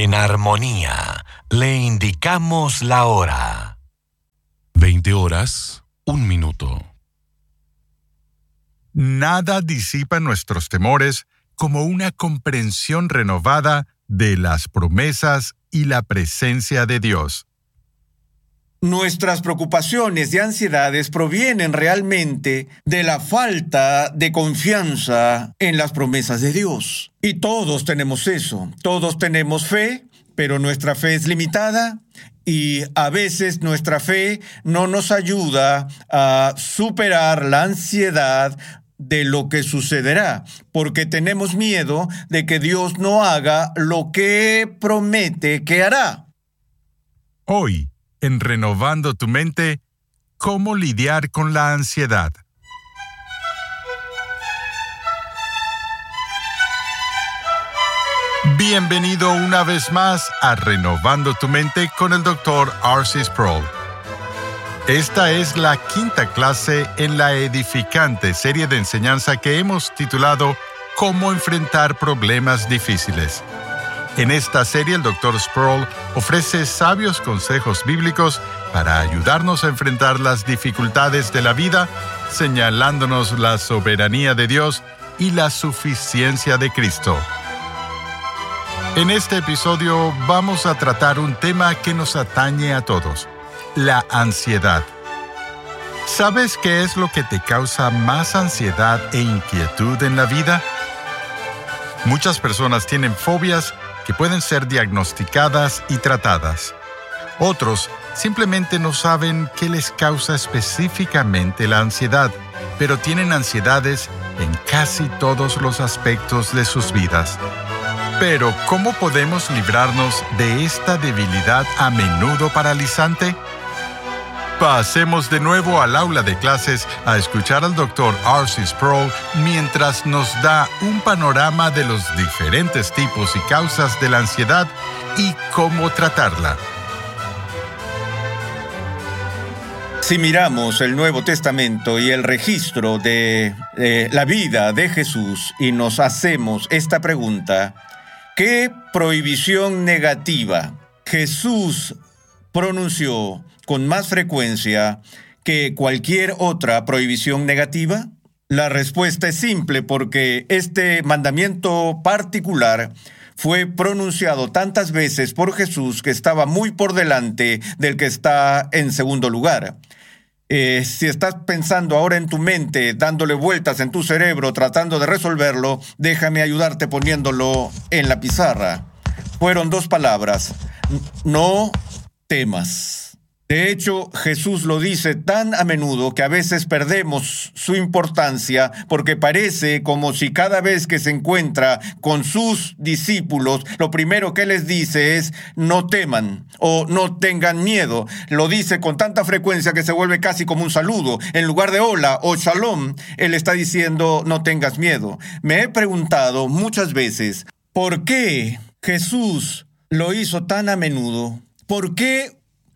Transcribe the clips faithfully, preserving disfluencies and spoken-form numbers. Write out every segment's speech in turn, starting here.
En armonía, le indicamos la hora. veinte horas, un minuto. Nada disipa nuestros temores como una comprensión renovada de las promesas y la presencia de Dios. Nuestras preocupaciones y ansiedades provienen realmente de la falta de confianza en las promesas de Dios. Y todos tenemos eso. Todos tenemos fe, pero nuestra fe es limitada y a veces nuestra fe no nos ayuda a superar la ansiedad de lo que sucederá, porque tenemos miedo de que Dios no haga lo que promete que hará. Hoy, en Renovando tu Mente, ¿cómo lidiar con la ansiedad? Bienvenido una vez más a Renovando tu Mente con el doctor R C Sproul. Esta es la quinta clase en la edificante serie de enseñanza que hemos titulado Cómo enfrentar problemas difíciles. En esta serie, el doctor Sproul ofrece sabios consejos bíblicos para ayudarnos a enfrentar las dificultades de la vida, señalándonos la soberanía de Dios y la suficiencia de Cristo. En este episodio vamos a tratar un tema que nos atañe a todos: la ansiedad. ¿Sabes qué es lo que te causa más ansiedad e inquietud en la vida? Muchas personas tienen fobias que pueden ser diagnosticadas y tratadas. Otros simplemente no saben qué les causa específicamente la ansiedad, pero tienen ansiedades en casi todos los aspectos de sus vidas. Pero, ¿cómo podemos librarnos de esta debilidad a menudo paralizante? Pasemos de nuevo al aula de clases a escuchar al doctor R C Sproul mientras nos da un panorama de los diferentes tipos y causas de la ansiedad y cómo tratarla. Si miramos el Nuevo Testamento y el registro de eh, la vida de Jesús y nos hacemos esta pregunta: ¿qué prohibición negativa Jesús pronunció con más frecuencia que cualquier otra prohibición negativa? La respuesta es simple, porque este mandamiento particular fue pronunciado tantas veces por Jesús que estaba muy por delante del que está en segundo lugar. Eh, si estás pensando ahora en tu mente, dándole vueltas en tu cerebro, tratando de resolverlo, déjame ayudarte poniéndolo en la pizarra. Fueron dos palabras: no temas. De hecho, Jesús lo dice tan a menudo que a veces perdemos su importancia, porque parece como si cada vez que se encuentra con sus discípulos, lo primero que les dice es no teman o no tengan miedo. Lo dice con tanta frecuencia que se vuelve casi como un saludo. En lugar de hola o shalom, él está diciendo no tengas miedo. Me he preguntado muchas veces, ¿por qué Jesús lo hizo tan a menudo? ¿Por qué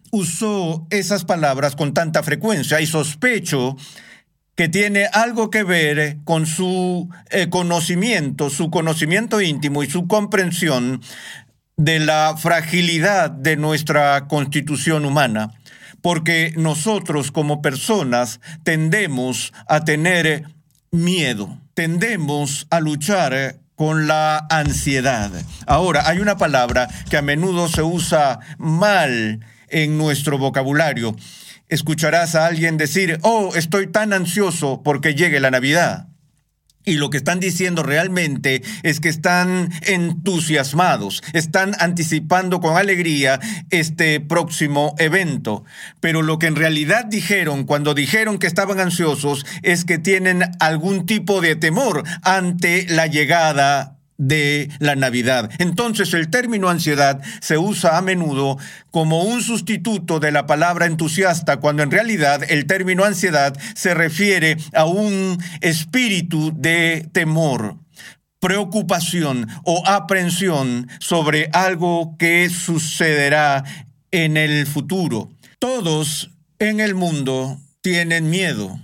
usó esas palabras con tanta frecuencia? Y sospecho que tiene algo que ver con su eh, conocimiento, su conocimiento íntimo y su comprensión de la fragilidad de nuestra constitución humana. Porque nosotros como personas tendemos a tener miedo, tendemos a luchar con la ansiedad. Ahora, hay una palabra que a menudo se usa mal en nuestro vocabulario. Escucharás a alguien decir: oh, estoy tan ansioso porque llegue la Navidad. Y lo que están diciendo realmente es que están entusiasmados, están anticipando con alegría este próximo evento. Pero lo que en realidad dijeron cuando dijeron que estaban ansiosos es que tienen algún tipo de temor ante la llegada de la Navidad. Entonces, el término ansiedad se usa a menudo como un sustituto de la palabra entusiasta, cuando en realidad el término ansiedad se refiere a un espíritu de temor, preocupación o aprensión sobre algo que sucederá en el futuro. Todos en el mundo tienen miedo.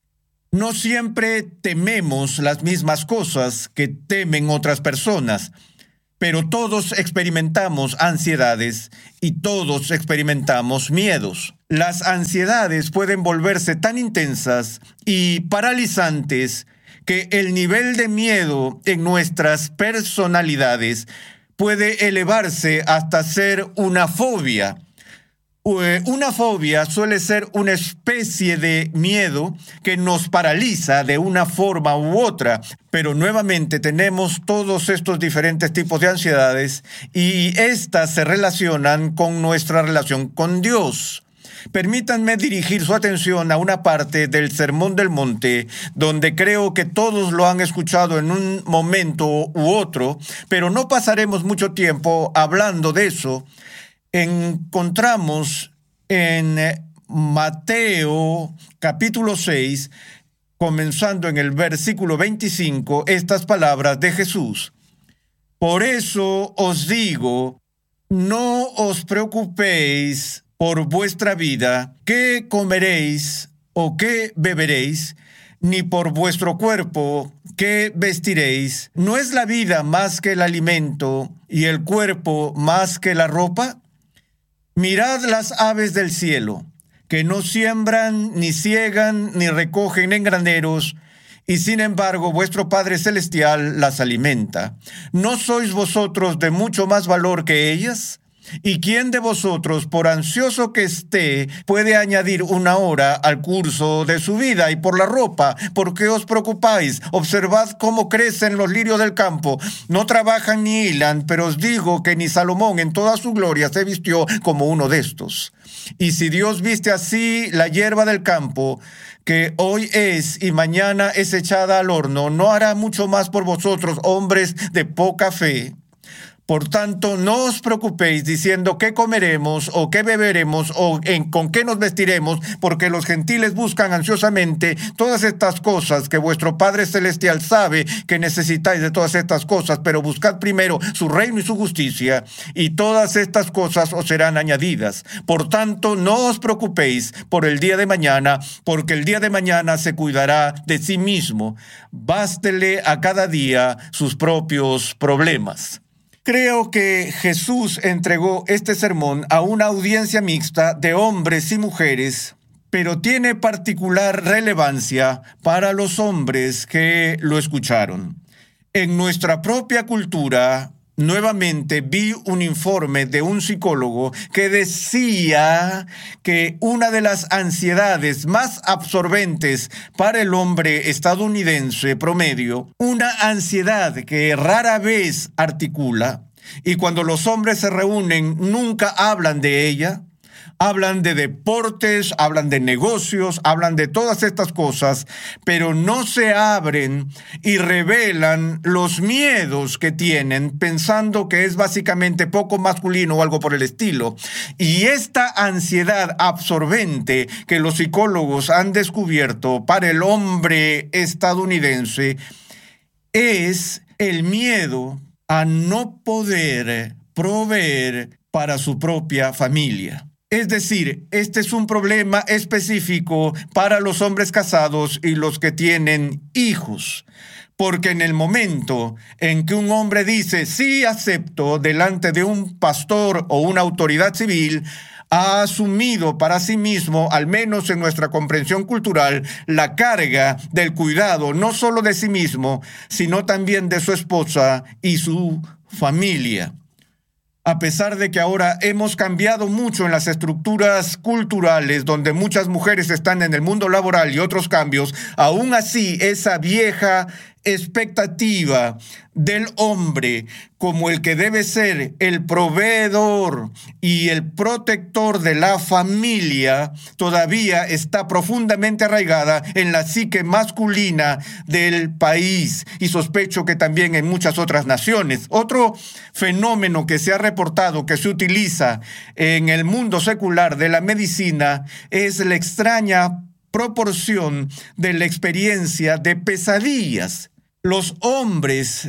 No siempre tememos las mismas cosas que temen otras personas. pero todos experimentamos ansiedades y todos experimentamos miedos. Las ansiedades pueden volverse tan intensas y paralizantes que el nivel de miedo en nuestras personalidades puede elevarse hasta ser una fobia. Una fobia suele ser una especie de miedo que nos paraliza de una forma u otra, pero nuevamente tenemos todos estos diferentes tipos de ansiedades y estas se relacionan con nuestra relación con Dios. Permítanme dirigir su atención a una parte del Sermón del Monte, donde creo que todos lo han escuchado en un momento u otro, pero no pasaremos mucho tiempo hablando de eso. Encontramos en Mateo capítulo seis, comenzando en el versículo veinticinco, estas palabras de Jesús. Por eso os digo, no os preocupéis por vuestra vida, qué comeréis o qué beberéis, ni por vuestro cuerpo, qué vestiréis. ¿No es la vida más que el alimento y el cuerpo más que la ropa? Mirad las aves del cielo, que no siembran, ni ciegan, ni recogen en graneros, y sin embargo vuestro Padre Celestial las alimenta. ¿No sois vosotros de mucho más valor que ellas? ¿Y quién de vosotros, por ansioso que esté, puede añadir una hora al curso de su vida? Y por la ropa, ¿por qué os preocupáis? Observad cómo crecen los lirios del campo. No trabajan ni hilan, pero os digo que ni Salomón en toda su gloria se vistió como uno de estos. Y si Dios viste así la hierba del campo, que hoy es y mañana es echada al horno, ¿no hará mucho más por vosotros, hombres de poca fe? Por tanto, no os preocupéis diciendo qué comeremos o qué beberemos o en, con qué nos vestiremos, porque los gentiles buscan ansiosamente todas estas cosas que vuestro Padre Celestial sabe que necesitáis de todas estas cosas, pero buscad primero su reino y su justicia, y todas estas cosas os serán añadidas. Por tanto, no os preocupéis por el día de mañana, porque el día de mañana se cuidará de sí mismo. Bástele a cada día sus propios problemas. Creo que Jesús entregó este sermón a una audiencia mixta de hombres y mujeres, pero tiene particular relevancia para los hombres que lo escucharon. En nuestra propia cultura, nuevamente vi un informe de un psicólogo que decía que una de las ansiedades más absorbentes para el hombre estadounidense promedio, una ansiedad que rara vez articula, y cuando los hombres se reúnen nunca hablan de ella. Hablan de deportes, hablan de negocios, hablan de todas estas cosas, pero no se abren y revelan los miedos que tienen, pensando que es básicamente poco masculino o algo por el estilo. Y esta ansiedad absorbente que los psicólogos han descubierto para el hombre estadounidense es el miedo a no poder proveer para su propia familia. Es decir, este es un problema específico para los hombres casados y los que tienen hijos. Porque en el momento en que un hombre dice, sí acepto delante de un pastor o una autoridad civil, ha asumido para sí mismo, al menos en nuestra comprensión cultural, la carga del cuidado no solo de sí mismo, sino también de su esposa y su familia. A pesar de que ahora hemos cambiado mucho en las estructuras culturales, donde muchas mujeres están en el mundo laboral y otros cambios, aún así esa vieja expectativa del hombre como el que debe ser el proveedor y el protector de la familia todavía está profundamente arraigada en la psique masculina del país, y sospecho que también en muchas otras naciones. Otro fenómeno que se ha reportado que se utiliza en el mundo secular de la medicina es la extraña proporción de la experiencia de pesadillas. Los hombres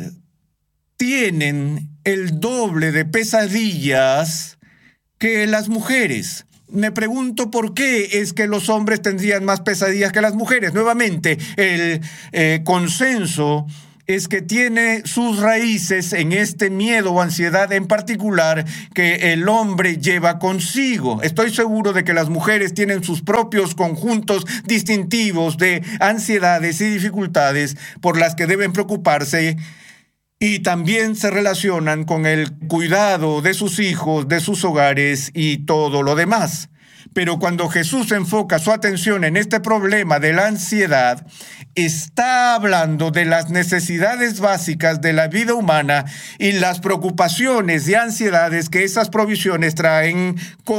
tienen el doble de pesadillas que las mujeres. Me pregunto por qué es que los hombres tendrían más pesadillas que las mujeres. Nuevamente, el eh, consenso es que tiene sus raíces en este miedo o ansiedad en particular que el hombre lleva consigo. Estoy seguro de que las mujeres tienen sus propios conjuntos distintivos de ansiedades y dificultades por las que deben preocuparse, y también se relacionan con el cuidado de sus hijos, de sus hogares y todo lo demás. Pero cuando Jesús enfoca su atención en este problema de la ansiedad, está hablando de las necesidades básicas de la vida humana y las preocupaciones y ansiedades que esas provisiones traen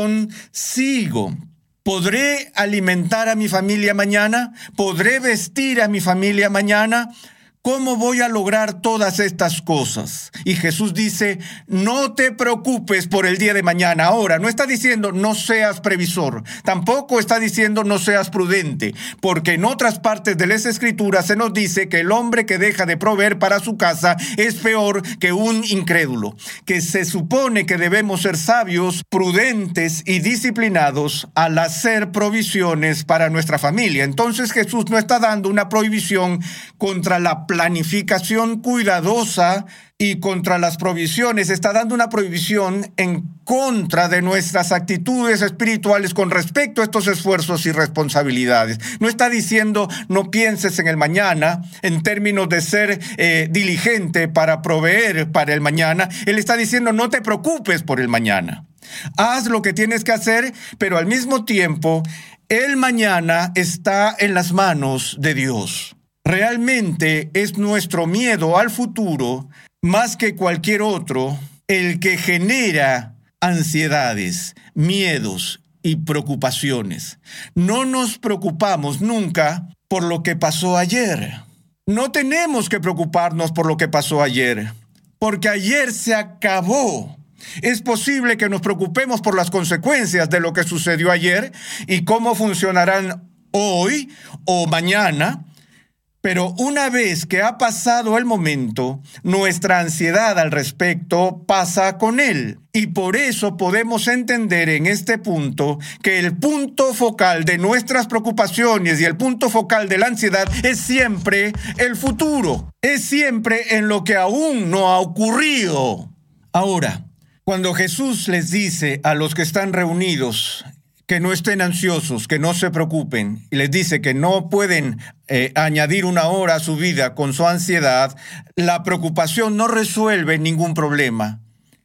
consigo. ¿Podré alimentar a mi familia mañana? ¿Podré vestir a mi familia mañana? ¿Cómo voy a lograr todas estas cosas? Y Jesús dice, no te preocupes por el día de mañana. Ahora, no está diciendo no seas previsor. Tampoco está diciendo no seas prudente. Porque en otras partes de las Escrituras se nos dice que el hombre que deja de proveer para su casa es peor que un incrédulo. Que se supone que debemos ser sabios, prudentes y disciplinados al hacer provisiones para nuestra familia. Entonces Jesús no está dando una prohibición contra la planificación cuidadosa y contra las provisiones. Está dando una prohibición en contra de nuestras actitudes espirituales con respecto a estos esfuerzos y responsabilidades. No está diciendo no pienses en el mañana en términos de ser eh, diligente para proveer para el mañana. Él está diciendo no te preocupes por el mañana. Haz lo que tienes que hacer, pero al mismo tiempo el mañana está en las manos de Dios. Realmente es nuestro miedo al futuro, más que cualquier otro, el que genera ansiedades, miedos y preocupaciones. No nos preocupamos nunca por lo que pasó ayer. No tenemos que preocuparnos por lo que pasó ayer, porque ayer se acabó. Es posible que nos preocupemos por las consecuencias de lo que sucedió ayer y cómo funcionarán hoy o mañana. Pero una vez que ha pasado el momento, nuestra ansiedad al respecto pasa con él. Y por eso podemos entender en este punto que el punto focal de nuestras preocupaciones y el punto focal de la ansiedad es siempre el futuro. Es siempre en lo que aún no ha ocurrido. Ahora, cuando Jesús les dice a los que están reunidos que no estén ansiosos, que no se preocupen, y les dice que no pueden eh, añadir una hora a su vida con su ansiedad, la preocupación no resuelve ningún problema.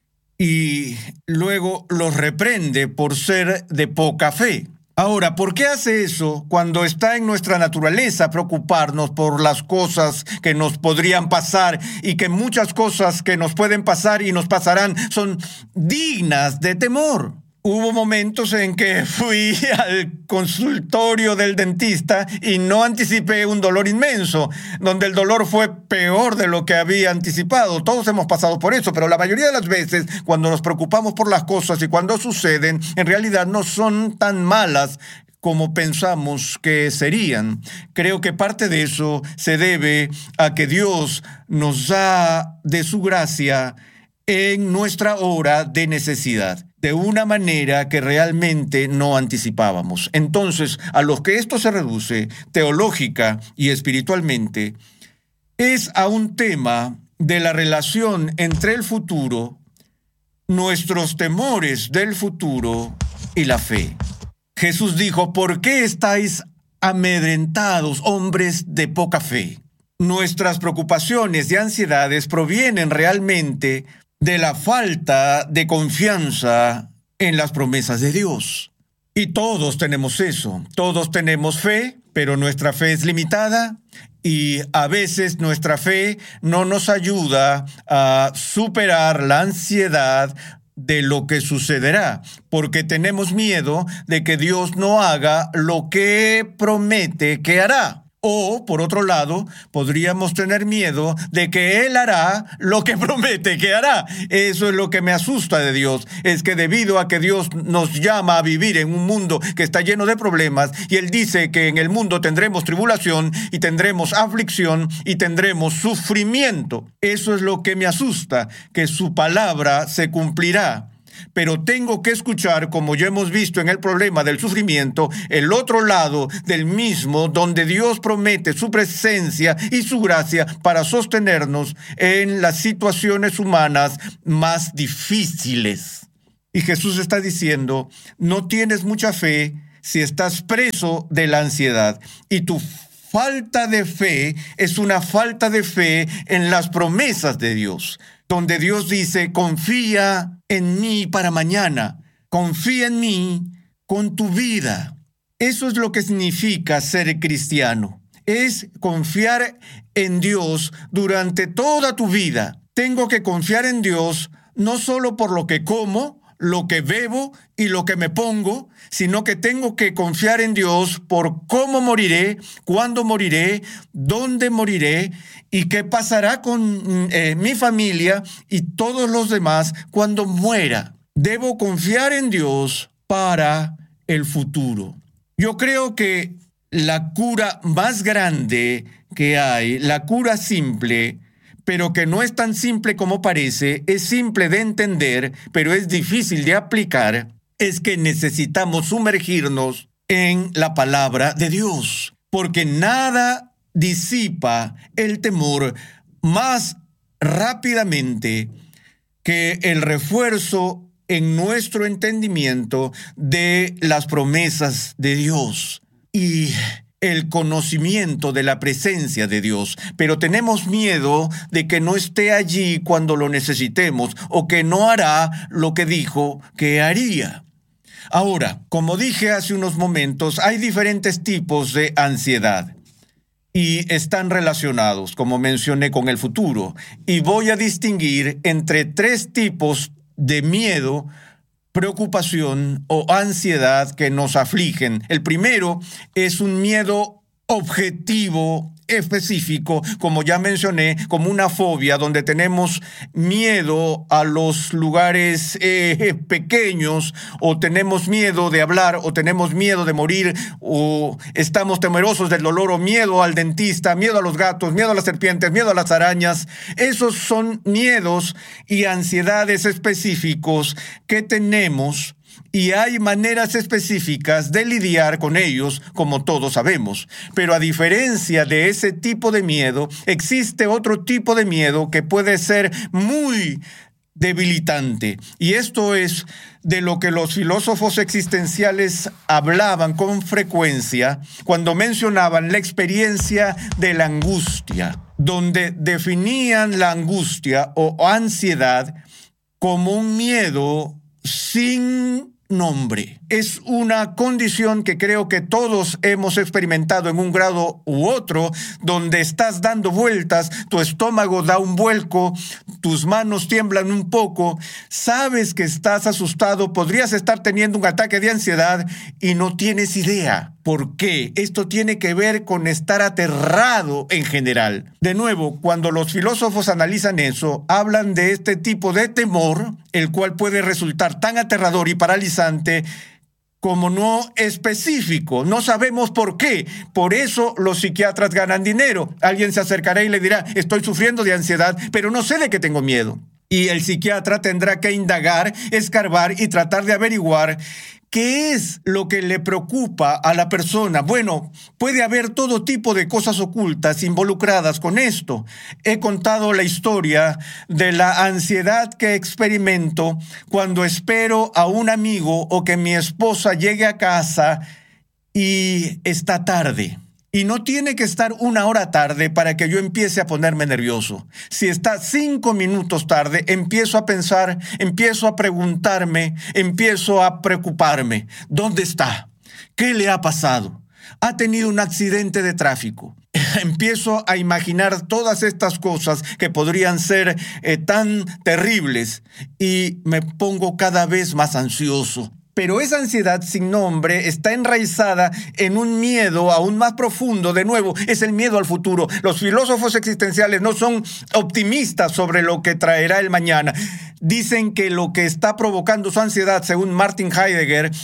Y luego los reprende por ser de poca fe. Ahora, ¿por qué hace eso cuando está en nuestra naturaleza preocuparnos por las cosas que nos podrían pasar y que muchas cosas que nos pueden pasar y nos pasarán son dignas de temor? Hubo momentos en que fui al consultorio del dentista y no anticipé un dolor inmenso, donde el dolor fue peor de lo que había anticipado. Todos hemos pasado por eso, pero la mayoría de las veces, cuando nos preocupamos por las cosas y cuando suceden, en realidad no son tan malas como pensamos que serían. Creo que parte de eso se debe a que Dios nos da de su gracia en nuestra hora de necesidad, de una manera que realmente no anticipábamos. Entonces, a los que esto se reduce, teológica y espiritualmente, es a un tema de la relación entre el futuro, nuestros temores del futuro y la fe. Jesús dijo, ¿por qué estáis amedrentados, hombres de poca fe? Nuestras preocupaciones y ansiedades provienen realmente de la falta de confianza en las promesas de Dios. Y todos tenemos eso. Todos tenemos fe, pero nuestra fe es limitada y a veces nuestra fe no nos ayuda a superar la ansiedad de lo que sucederá, porque tenemos miedo de que Dios no haga lo que promete que hará. O, por otro lado, podríamos tener miedo de que Él hará lo que promete que hará. Eso es lo que me asusta de Dios. Es que debido a que Dios nos llama a vivir en un mundo que está lleno de problemas, y Él dice que en el mundo tendremos tribulación, y tendremos aflicción, y tendremos sufrimiento. Eso es lo que me asusta, que su palabra se cumplirá. pero tengo que escuchar, como ya hemos visto en el problema del sufrimiento, el otro lado del mismo, donde Dios promete su presencia y su gracia para sostenernos en las situaciones humanas más difíciles. Y Jesús está diciendo, no tienes mucha fe si estás preso de la ansiedad, y tu falta de fe es una falta de fe en las promesas de Dios, donde Dios dice, confía en mí para mañana, confía en mí con tu vida. Eso es lo que significa ser cristiano, es confiar en Dios durante toda tu vida. Tengo que confiar en Dios no solo por lo que como, lo que bebo y lo que me pongo, sino que tengo que confiar en Dios por cómo moriré, cuándo moriré, dónde moriré y qué pasará con eh, mi familia y todos los demás cuando muera. Debo confiar en Dios para el futuro. Yo creo que la cura más grande que hay, la cura simple, pero que no es tan simple como parece, es simple de entender, pero es difícil de aplicar, es que necesitamos sumergirnos en la palabra de Dios, porque nada disipa el temor más rápidamente que el refuerzo en nuestro entendimiento de las promesas de Dios y el conocimiento de la presencia de Dios, pero tenemos miedo de que no esté allí cuando lo necesitemos o que no hará lo que dijo que haría. Ahora, como dije hace unos momentos, hay diferentes tipos de ansiedad y están relacionados, como mencioné, con el futuro, y voy a distinguir entre tres tipos de miedo, preocupación o ansiedad que nos afligen. El primero es un miedo objetivo, específico, como ya mencioné, como una fobia, donde tenemos miedo a los lugares eh, pequeños, o tenemos miedo de hablar, o tenemos miedo de morir, o estamos temerosos del dolor, o miedo al dentista, miedo a los gatos, miedo a las serpientes, miedo a las arañas. Esos son miedos y ansiedades específicos que tenemos, y hay maneras específicas de lidiar con ellos, como todos sabemos. Pero a diferencia de ese tipo de miedo, existe otro tipo de miedo que puede ser muy debilitante. Y esto es de lo que los filósofos existenciales hablaban con frecuencia cuando mencionaban la experiencia de la angustia, donde definían la angustia o ansiedad como un miedo sin nombre. Es una condición que creo que todos hemos experimentado en un grado u otro, donde estás dando vueltas, tu estómago da un vuelco, tus manos tiemblan un poco, sabes que estás asustado, podrías estar teniendo un ataque de ansiedad y no tienes idea. ¿Por qué? Esto tiene que ver con estar aterrado en general. De nuevo, cuando los filósofos analizan eso, hablan de este tipo de temor, el cual puede resultar tan aterrador y paralizante como no específico. No sabemos por qué. Por eso los psiquiatras ganan dinero. Alguien se acercará y le dirá, estoy sufriendo de ansiedad, pero no sé de qué tengo miedo. Y el psiquiatra tendrá que indagar, escarbar y tratar de averiguar ¿qué es lo que le preocupa a la persona? Bueno, puede haber todo tipo de cosas ocultas involucradas con esto. He contado la historia de la ansiedad que experimento cuando espero a un amigo o que mi esposa llegue a casa y está tarde. Y no tiene que estar una hora tarde para que yo empiece a ponerme nervioso. Si está cinco minutos tarde, empiezo a pensar, empiezo a preguntarme, empiezo a preocuparme. ¿Dónde está? ¿Qué le ha pasado? ¿Ha tenido un accidente de tráfico? Empiezo a imaginar todas estas cosas que podrían ser eh, tan terribles y me pongo cada vez más ansioso. Pero esa ansiedad sin nombre está enraizada en un miedo aún más profundo. De nuevo, es el miedo al futuro. Los filósofos existenciales no son optimistas sobre lo que traerá el mañana. Dicen que lo que está provocando su ansiedad, según Martin Heidegger,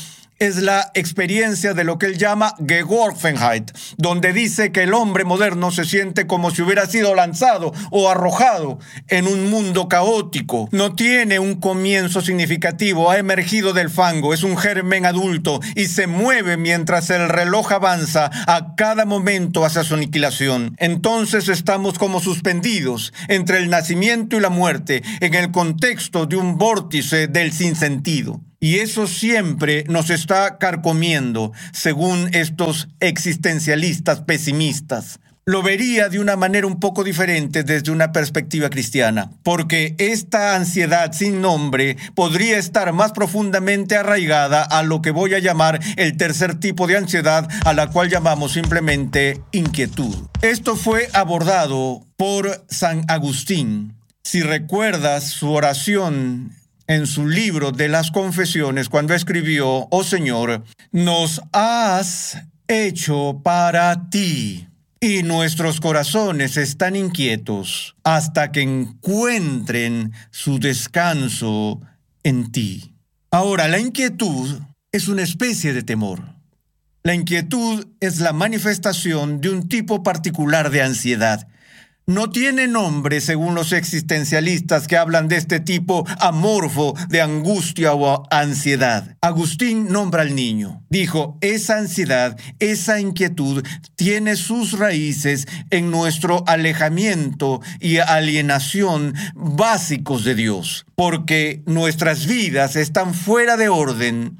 es la experiencia de lo que él llama Geworfenheit, donde dice que el hombre moderno se siente como si hubiera sido lanzado o arrojado en un mundo caótico. No tiene un comienzo significativo, ha emergido del fango, es un germen adulto y se mueve mientras el reloj avanza a cada momento hacia su aniquilación. Entonces estamos como suspendidos entre el nacimiento y la muerte, en el contexto de un vórtice del sinsentido. Y eso siempre nos está carcomiendo, según estos existencialistas pesimistas. Lo vería de una manera un poco diferente desde una perspectiva cristiana, porque esta ansiedad sin nombre podría estar más profundamente arraigada a lo que voy a llamar el tercer tipo de ansiedad, a la cual llamamos simplemente inquietud. Esto fue abordado por San Agustín. Si recuerdas su oración en su libro de las Confesiones, cuando escribió: «Oh Señor, nos has hecho para ti, y nuestros corazones están inquietos hasta que encuentren su descanso en ti». Ahora, la inquietud es una especie de temor. La inquietud es la manifestación de un tipo particular de ansiedad. No tiene nombre según los existencialistas, que hablan de este tipo amorfo de angustia o ansiedad. Agustín nombra al niño. Dijo: esa ansiedad, esa inquietud tiene sus raíces en nuestro alejamiento y alienación básicos de Dios, porque nuestras vidas están fuera de orden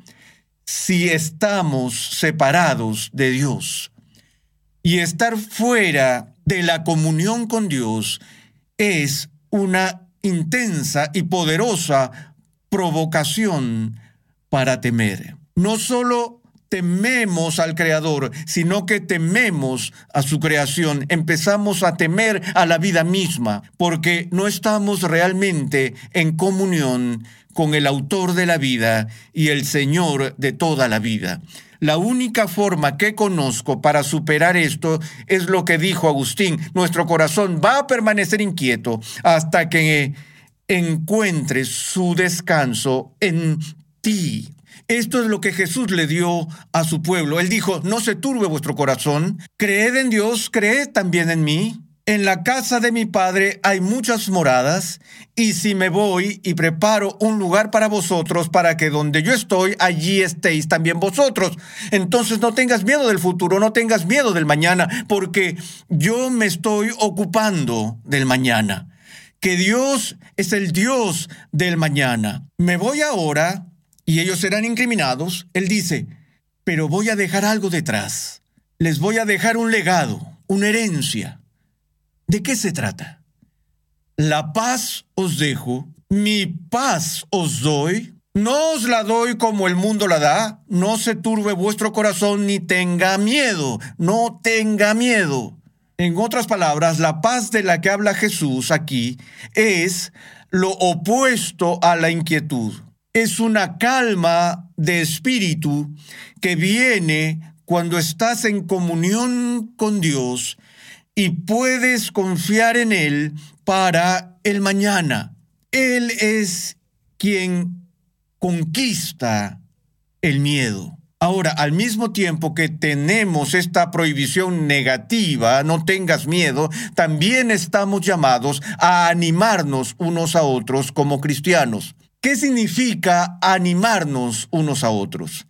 si estamos separados de Dios. Y estar fuera de la comunión con Dios es una intensa y poderosa provocación para temer. No solo tememos al Creador, sino que tememos a su creación. Empezamos a temer a la vida misma, porque no estamos realmente en comunión con el autor de la vida y el Señor de toda la vida. La única forma que conozco para superar esto es lo que dijo Agustín: nuestro corazón va a permanecer inquieto hasta que encuentre su descanso en ti. Esto es lo que Jesús le dio a su pueblo. Él dijo: no se turbe vuestro corazón, creed en Dios, creed también en mí. En la casa de mi Padre hay muchas moradas, y si me voy y preparo un lugar para vosotros, para que donde yo estoy, allí estéis también vosotros. Entonces no tengas miedo del futuro, no tengas miedo del mañana, porque yo me estoy ocupando del mañana. Que Dios es el Dios del mañana. Me voy ahora y ellos serán incriminados. Él dice: pero voy a dejar algo detrás. Les voy a dejar un legado, una herencia. ¿De qué se trata? La paz os dejo, mi paz os doy. No os la doy como el mundo la da. No se turbe vuestro corazón ni tenga miedo. No tenga miedo. En otras palabras, la paz de la que habla Jesús aquí es lo opuesto a la inquietud. Es una calma de espíritu que viene cuando estás en comunión con Dios y puedes confiar en Él para el mañana. Él es quien conquista el miedo. Ahora, al mismo tiempo que tenemos esta prohibición negativa, no tengas miedo, también estamos llamados a animarnos unos a otros como cristianos. ¿Qué significa animarnos unos a otros?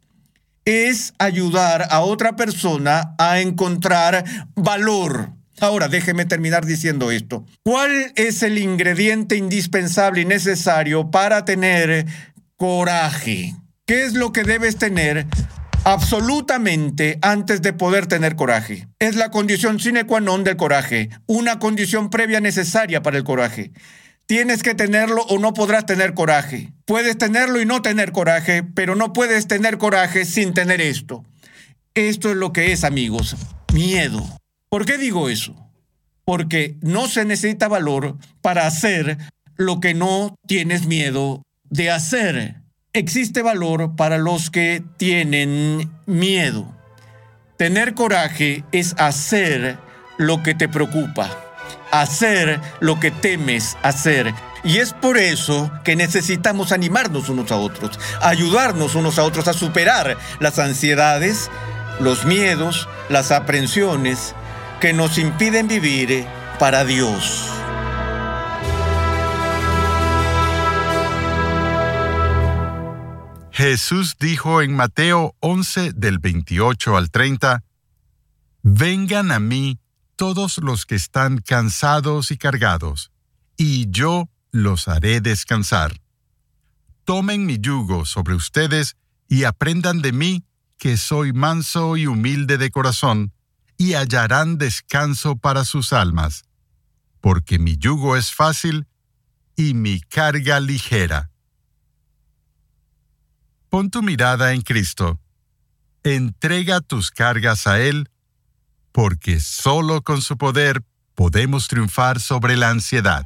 Es ayudar a otra persona a encontrar valor. Ahora, déjeme terminar diciendo esto. ¿Cuál es el ingrediente indispensable y necesario para tener coraje? ¿Qué es lo que debes tener absolutamente antes de poder tener coraje? Es la condición sine qua non del coraje, una condición previa necesaria para el coraje. Tienes que tenerlo o no podrás tener coraje. Puedes tenerlo y no tener coraje, pero no puedes tener coraje sin tener esto. Esto es lo que es, amigos, miedo. ¿Por qué digo eso? Porque no se necesita valor para hacer lo que no tienes miedo de hacer. Existe valor para los que tienen miedo. Tener coraje es hacer lo que te preocupa. hacer lo que temes hacer. Y es por eso que necesitamos animarnos unos a otros, ayudarnos unos a otros a superar las ansiedades, los miedos, las aprensiones que nos impiden vivir para Dios. Jesús dijo en Mateo once, del veintiocho al treinta, «Vengan a mí todos los que están cansados y cargados, y yo los haré descansar. Tomen mi yugo sobre ustedes y aprendan de mí, que soy manso y humilde de corazón, y hallarán descanso para sus almas, porque mi yugo es fácil y mi carga ligera». Pon tu mirada en Cristo. Entrega tus cargas a Él, porque solo con su poder podemos triunfar sobre la ansiedad.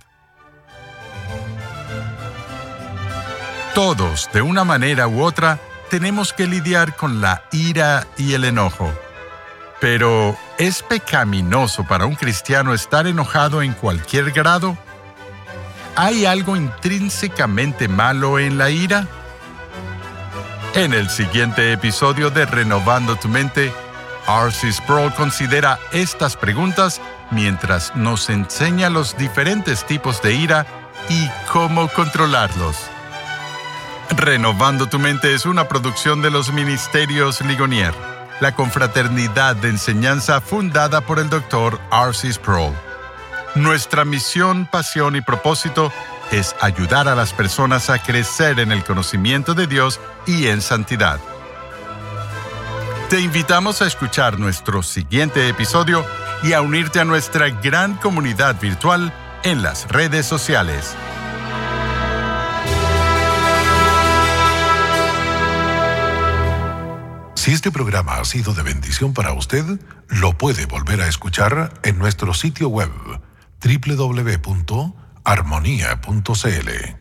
Todos, de una manera u otra, tenemos que lidiar con la ira y el enojo. Pero, ¿es pecaminoso para un cristiano estar enojado en cualquier grado? ¿Hay algo intrínsecamente malo en la ira? En el siguiente episodio de Renovando tu Mente, R C Sproul considera estas preguntas mientras nos enseña los diferentes tipos de ira y cómo controlarlos. Renovando tu Mente es una producción de los Ministerios Ligonier, la confraternidad de enseñanza fundada por el doctor R C Sproul. Nuestra misión, pasión y propósito es ayudar a las personas a crecer en el conocimiento de Dios y en santidad. Te invitamos a escuchar nuestro siguiente episodio y a unirte a nuestra gran comunidad virtual en las redes sociales. Si este programa ha sido de bendición para usted, lo puede volver a escuchar en nuestro sitio web doble u doble u doble u punto armonía punto c l.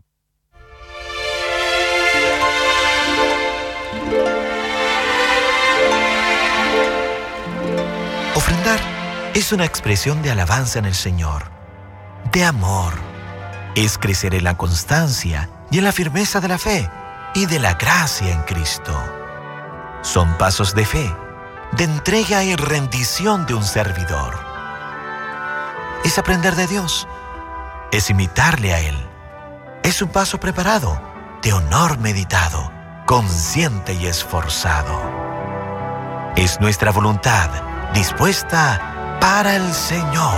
Ofrendar es una expresión de alabanza en el Señor, de amor. Es crecer en la constancia y en la firmeza de la fe y de la gracia en Cristo. Son pasos de fe, de entrega y rendición de un servidor. Es aprender de Dios, es imitarle a Él. Es un paso preparado, de honor meditado, consciente y esforzado. Es nuestra voluntad dispuesta para el Señor.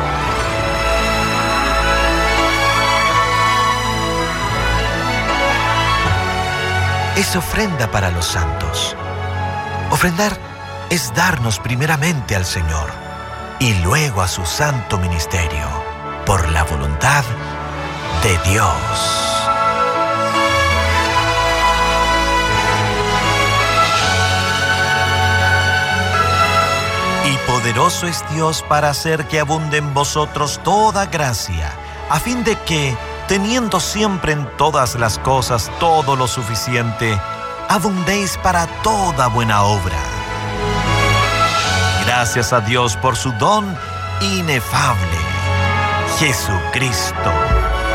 Es ofrenda para los santos. Ofrendar es darnos primeramente al Señor y luego a su santo ministerio, por la voluntad de Dios. Y poderoso es Dios para hacer que abunde en vosotros toda gracia, a fin de que, teniendo siempre en todas las cosas todo lo suficiente, abundéis para toda buena obra. Gracias a Dios por su don inefable, Jesucristo.